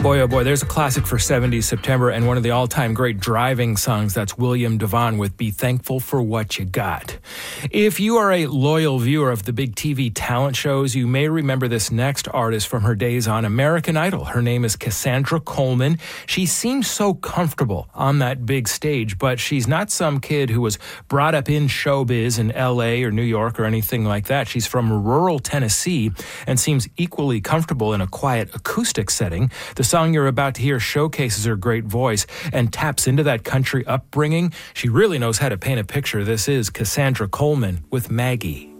Boy, oh boy, there's a classic for 70s September and one of the all-time great driving songs. That's William DeVaughn with Be Thankful for What You Got. If you are a loyal viewer of the big TV talent shows, you may remember this next artist from her days on American Idol. Her name is Cassandra Coleman. She seems so comfortable on that big stage, but she's not some kid who was brought up in showbiz in LA or New York or anything like that. She's from rural Tennessee and seems equally comfortable in a quiet acoustic setting. The song you're about to hear showcases her great voice and taps into that country upbringing. She really knows how to paint a picture. This is Cassandra Coleman with Maggie.